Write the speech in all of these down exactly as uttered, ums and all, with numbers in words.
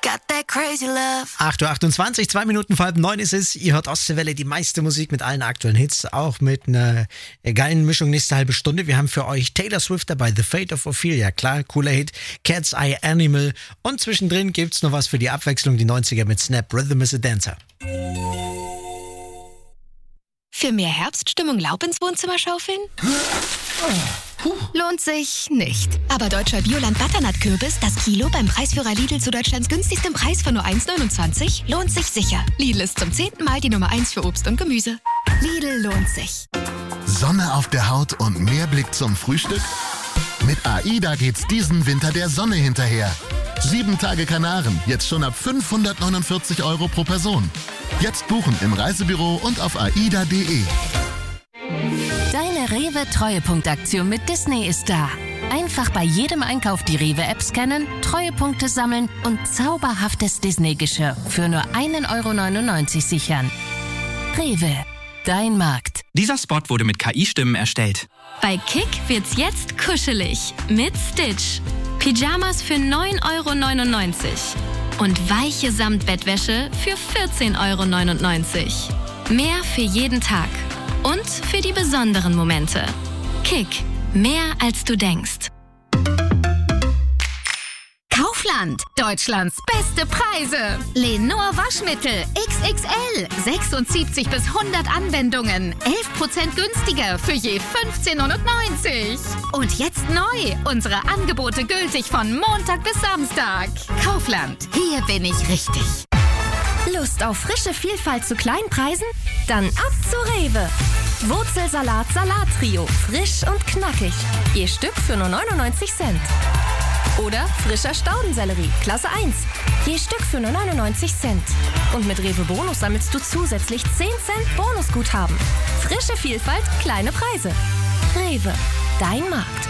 got that crazy love. acht Uhr achtundzwanzig, zwei Minuten vor halb neun ist es. Ihr hört Ostseewelle, die meiste Musik mit allen aktuellen Hits, auch mit einer geilen Mischung nächste halbe Stunde. Wir haben für euch Taylor Swift dabei, The Fate of Ophelia, klar, cooler Hit, Cat's Eye Animal und zwischendrin gibt's noch was für die Abwechslung, die neunziger mit Snap, Rhythm is a Dancer. Für mehr Herbststimmung Laub ins Wohnzimmer schaufeln? Lohnt sich nicht. Aber deutscher Bioland-Butternut-Kürbis, das Kilo beim Preisführer Lidl zu Deutschlands günstigstem Preis von nur eins neunundzwanzig, lohnt sich sicher. Lidl ist zum zehnten Mal die Nummer eins für Obst und Gemüse. Lidl lohnt sich. Sonne auf der Haut und mehr Blick zum Frühstück? Mit AIDA geht's diesen Winter der Sonne hinterher. Sieben Tage Kanaren, jetzt schon ab fünfhundertneunundvierzig Euro pro Person. Jetzt buchen im Reisebüro und auf aida punkt de. Deine Rewe-Treuepunktaktion mit Disney ist da. Einfach bei jedem Einkauf die Rewe-App scannen, Treuepunkte sammeln und zauberhaftes Disney-Geschirr für nur ein Euro neunundneunzig sichern. Rewe, dein Markt. Dieser Spot wurde mit K I-Stimmen erstellt. Bei Kick wird's jetzt kuschelig mit Stitch. Pyjamas für neun Euro neunundneunzig und weiche Samtbettwäsche für vierzehn Euro neunundneunzig. Mehr für jeden Tag und für die besonderen Momente. Kick, mehr als du denkst. Kaufland, Deutschlands beste Preise. Lenor Waschmittel X X L, sechsundsiebzig bis hundert Anwendungen, elf Prozent günstiger für je fünfzehn neunundneunzig. Und jetzt neu, unsere Angebote gültig von Montag bis Samstag. Kaufland, hier bin ich richtig. Lust auf frische Vielfalt zu kleinen Preisen? Dann ab zu Rewe. Wurzelsalat Salattrio, frisch und knackig. Je Stück für nur neunundneunzig Cent. Oder frischer Staudensellerie, Klasse eins. Je Stück für nur neunundneunzig Cent. Und mit Rewe Bonus sammelst du zusätzlich zehn Cent Bonusguthaben. Frische Vielfalt, kleine Preise. Rewe, dein Markt.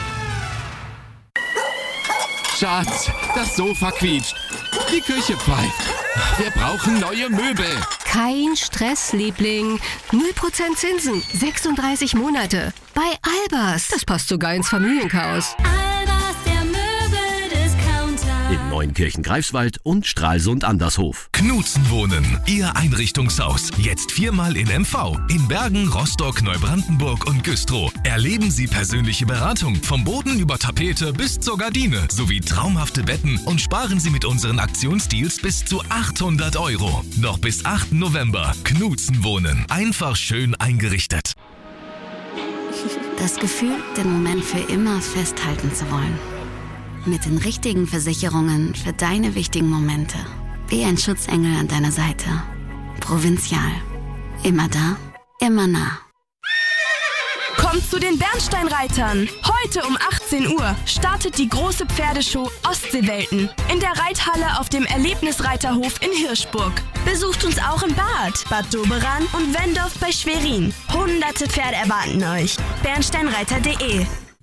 Schatz, das Sofa quietscht. Die Küche pfeift. Wir brauchen neue Möbel. Kein Stress, Liebling. null Prozent Zinsen, sechsunddreißig Monate. Bei Albers. Das passt sogar ins Familienchaos. Albers, der Möbeldiscounter. In Neunkirchen Greifswald und Stralsund Andershof. Knutzen Wohnen, Ihr Einrichtungshaus. Jetzt viermal in M V. In Bergen, Rostock, Neubrandenburg und Güstrow. Erleben Sie persönliche Beratung vom Boden über Tapete bis zur Gardine sowie traumhafte Betten und sparen Sie mit unseren Aktionsdeals bis zu achthundert Euro. Noch bis achten November. Knutzen Wohnen. Einfach schön eingerichtet. Das Gefühl, den Moment für immer festhalten zu wollen. Mit den richtigen Versicherungen für deine wichtigen Momente. Wie ein Schutzengel an deiner Seite. Provinzial. Immer da, immer nah. Kommt zu den Bernsteinreitern. Heute um achtzehn Uhr startet die große Pferdeshow Ostseewelten in der Reithalle auf dem Erlebnisreiterhof in Hirschburg. Besucht uns auch im Bad, Bad Doberan und Wendorf bei Schwerin. Hunderte Pferde erwarten euch. bernsteinreiter punkt de.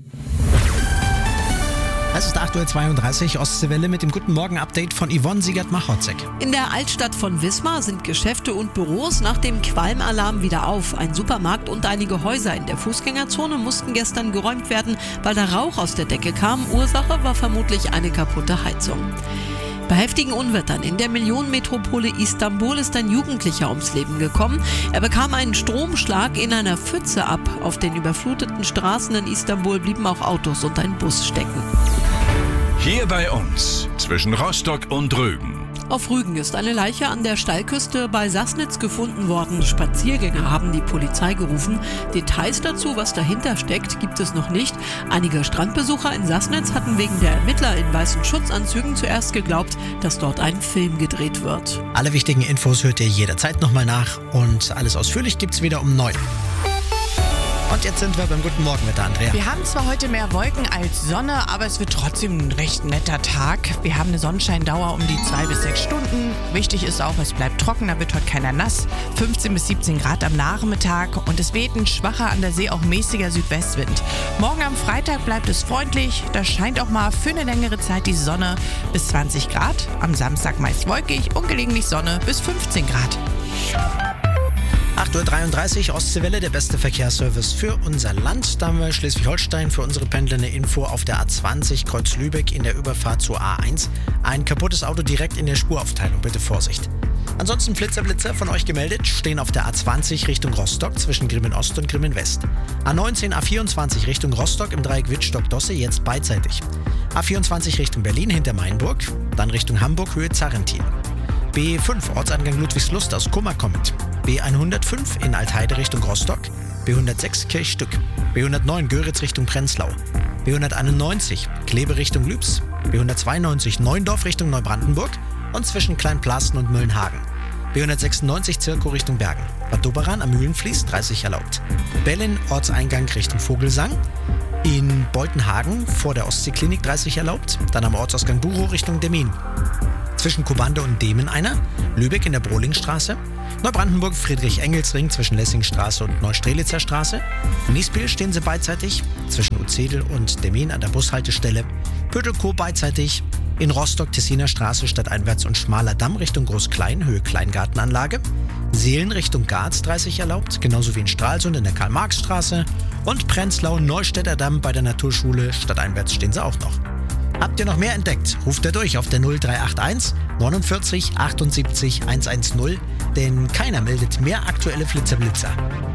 Es ist acht Uhr zweiunddreißig, Ostseewelle mit dem Guten Morgen-Update von Yvonne Siegert-Machotzek. In der Altstadt von Wismar sind Geschäfte und Büros nach dem Qualmalarm wieder auf. Ein Supermarkt und einige Häuser in der Fußgängerzone mussten gestern geräumt werden, weil der Rauch aus der Decke kam. Ursache war vermutlich eine kaputte Heizung. Bei heftigen Unwettern in der Millionenmetropole Istanbul ist ein Jugendlicher ums Leben gekommen. Er bekam einen Stromschlag in einer Pfütze ab. Auf den überfluteten Straßen in Istanbul blieben auch Autos und ein Bus stecken. Hier bei uns, zwischen Rostock und Rügen. Auf Rügen ist eine Leiche an der Steilküste bei Sassnitz gefunden worden. Spaziergänger haben die Polizei gerufen. Details dazu, was dahinter steckt, gibt es noch nicht. Einige Strandbesucher in Sassnitz hatten wegen der Ermittler in weißen Schutzanzügen zuerst geglaubt, dass dort ein Film gedreht wird. Alle wichtigen Infos hört ihr jederzeit nochmal nach und alles ausführlich gibt's wieder um neun. Und jetzt sind wir beim Guten Morgen mit der Andrea. Wir haben zwar heute mehr Wolken als Sonne, aber es wird trotzdem ein recht netter Tag. Wir haben eine Sonnenscheindauer um die zwei bis sechs Stunden. Wichtig ist auch, es bleibt trocken, da wird heute keiner nass. fünfzehn bis siebzehn Grad am Nachmittag und es weht ein schwacher, an der See auch mäßiger Südwestwind. Morgen am Freitag bleibt es freundlich. Da scheint auch mal für eine längere Zeit die Sonne bis zwanzig Grad. Am Samstag meist wolkig und gelegentlich Sonne bis fünfzehn Grad. acht Uhr dreiunddreißig, Ostseewelle, der beste Verkehrsservice für unser Land. Da haben wir Schleswig-Holstein für unsere Pendler eine Info auf der A zwanzig Kreuz Lübeck in der Überfahrt zur A eins. Ein kaputtes Auto direkt in der Spuraufteilung, bitte Vorsicht. Ansonsten Flitzer-Blitzer von euch gemeldet, stehen auf der A zwanzig Richtung Rostock zwischen Grimmen Ost und Grimmen West. A neunzehn, A vierundzwanzig Richtung Rostock im Dreieck Wittstock-Dosse, jetzt beidseitig. A vierundzwanzig Richtung Berlin hinter Mainburg, dann Richtung Hamburg Höhe Zarrentin. B fünf Ortseingang Ludwigslust aus Kummer kommend. B hundertfünf in Altheide Richtung Rostock. B hundertsechs Kirchstück. B hundertneun Göritz Richtung Prenzlau. B hunderteinundneunzig Kleve Richtung Lübs. B hundertzweiundneunzig Neuendorf Richtung Neubrandenburg und zwischen Kleinplasten und Müllenhagen. B hundertsechsundneunzig Zirko Richtung Bergen. Bad Doberan am Mühlenfließ dreißig erlaubt. Bellen Ortseingang Richtung Vogelsang. In Beutenhagen vor der Ostseeklinik dreißig erlaubt. Dann am Ortsausgang Buchow Richtung Demmin. Zwischen Kobande und Demen einer, Lübeck in der Brohlingstraße, Neubrandenburg Friedrich-Engels-Ring zwischen Lessingstraße und Neustrelitzer Straße, Niespil stehen sie beidseitig, zwischen Uzedel und Demmin an der Bushaltestelle, Pödelkow beidseitig, in Rostock Tessiner Straße stadteinwärts und Schmaler Damm Richtung Groß-Klein, Höhe Kleingartenanlage, Seelen Richtung Garz dreißig erlaubt, genauso wie in Stralsund in der Karl-Marx-Straße und Prenzlau Neustädter Damm bei der Naturschule stadteinwärts stehen sie auch noch. Habt ihr noch mehr entdeckt? Ruft er durch auf der null drei acht eins neunundvierzig achtundsiebzig hundertzehn, denn keiner meldet mehr aktuelle Flitzer-Blitzer.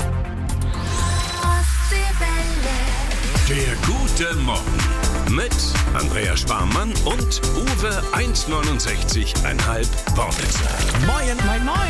Der gute Morgen mit Andreas Sparmann und Uwe eins neunundsechzig Komma fünf Wortwitzer. Moin, moin, moin.